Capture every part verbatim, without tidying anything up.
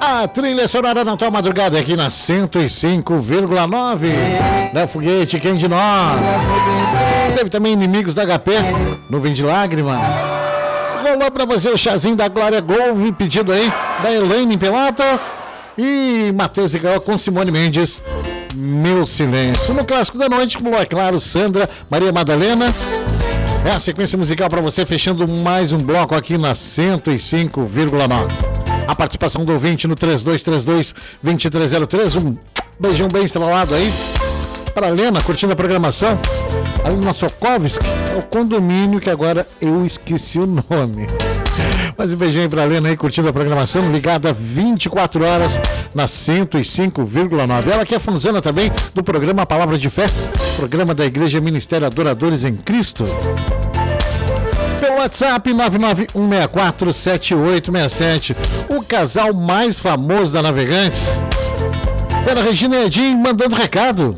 A trilha sonora na tua madrugada aqui na cento e cinco vírgula nove. Léo Foguete, quem de nós? Teve também Inimigos da H P, Nuvem de Lágrimas. Rolou pra você o chazinho da Glória Golve, pedido aí da Elaine em Pelotas. E Matheus e Gael com Simone Mendes, Meu Silêncio. No clássico da noite, como é claro, Sandra, Maria Madalena. É a sequência musical para você, fechando mais um bloco aqui na cento e cinco vírgula nove. A participação do ouvinte no três dois três dois, dois três zero três. Um beijão bem estrelado aí para a Lena, curtindo a programação. Ali no Sokovski, é o condomínio que agora eu esqueci o nome. Mas um beijão aí para a Lena aí, curtindo a programação, ligada vinte e quatro horas na cento e cinco vírgula nove. Ela que é fanzana também do programa Palavra de Fé, programa da Igreja Ministério Adoradores em Cristo. Pelo WhatsApp nove nove um seis quatro sete oito seis sete, o casal mais famoso da Navegantes. Pela Regina Edinho mandando recado.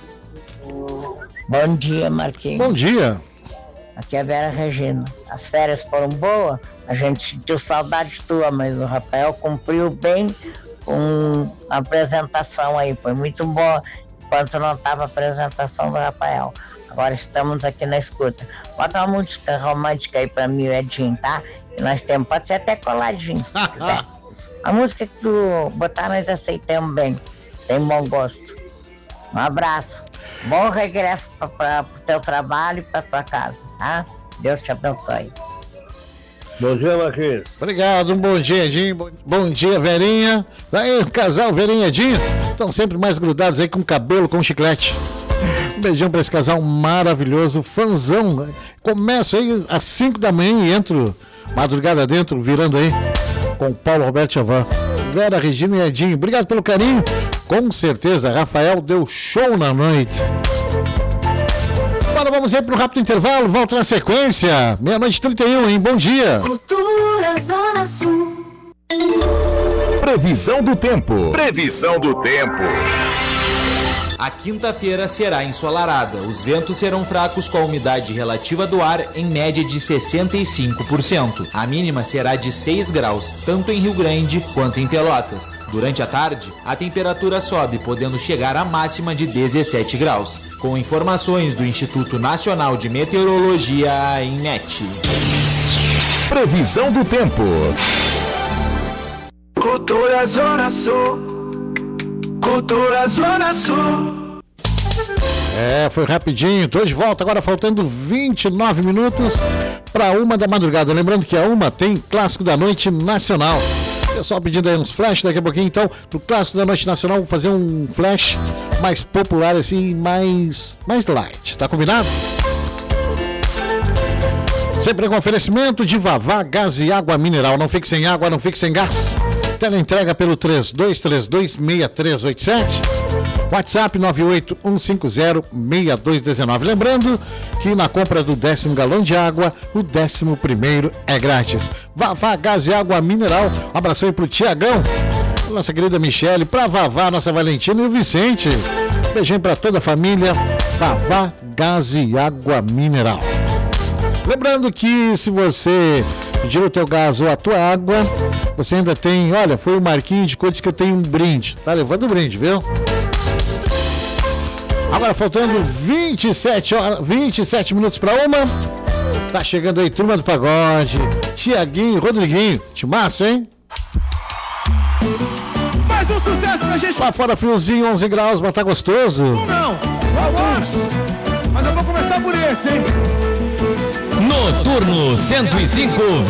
Bom dia, Marquinhos. Bom dia. Aqui é a Vera Regina. As férias foram boas, a gente sentiu saudade tua, mas o Rafael cumpriu bem com a apresentação aí. Foi muito boa enquanto não estava a apresentação do Rafael. Agora estamos aqui na escuta. Bota uma música romântica aí pra mim, Edinho, tá? E nós temos, pode ser até coladinho, se quiser. A música que tu botar, nós aceitamos bem. Tem bom gosto. Um abraço. Bom regresso para o teu trabalho e para tua casa, tá? Deus te abençoe. Bom dia, Marquinhos. Obrigado, um bom dia, Edinho. Bom, bom dia, Verinha. Aí, o casal Verinha e Edinho estão sempre mais grudados aí com cabelo, com chiclete. Um beijão para esse casal maravilhoso, fanzão. Começo aí às cinco da manhã e entro madrugada dentro, virando aí com o Paulo Roberto Chavan. Vera, Regina e Edinho, obrigado pelo carinho. Com certeza, Rafael deu show na noite. Agora vamos aí para um rápido intervalo, volta na sequência. Meia-noite e trinta e um, hein? Bom dia. Cultura Zona Sul. Previsão do tempo. Previsão do tempo. A quinta-feira será ensolarada. Os ventos serão fracos com a umidade relativa do ar em média de sessenta e cinco por cento. A mínima será de seis graus, tanto em Rio Grande quanto em Pelotas. Durante a tarde, a temperatura sobe, podendo chegar à máxima de dezessete graus. Com informações do Instituto Nacional de Meteorologia, a INMET. Previsão do tempo. Cultura Zona Sul. Cultura Zona Sul. É, foi rapidinho. Tô de volta agora, faltando vinte e nove minutos para uma da madrugada. Lembrando que a uma tem Clássico da Noite Nacional. Pessoal pedindo aí uns flash daqui a pouquinho. Então, no Clássico da Noite Nacional, vou fazer um flash mais popular, assim, mais, mais light. Tá combinado? Sempre com oferecimento de Vavá, gás e água mineral. Não fique sem água, não fique sem gás. Teleentrega pelo três dois três dois, seis três oito sete. WhatsApp nove oito um cinco zero, seis dois um nove. Lembrando que na compra do décimo galão de água, o décimo primeiro é grátis. Vavá, gás e água mineral. Um abraço aí pro Tiagão, nossa querida Michele, pra Vavá, nossa Valentina e o Vicente. Beijinho pra toda a família. Vavá, gás e água mineral. Lembrando que se você pedir o teu gás ou a tua água, você ainda tem, olha, foi o Marquinhos de Codes que eu tenho um brinde. Tá levando o brinde, viu? Agora faltando vinte e sete horas, vinte e sete minutos para uma. Tá chegando aí, Turma do Pagode, Tiaguinho, Rodriguinho. Timaço, hein? Mais um sucesso pra gente. Lá fora friozinho, onze graus, mas tá gostoso. Não, não, mas eu vou começar por esse, hein? Noturno cento e cinco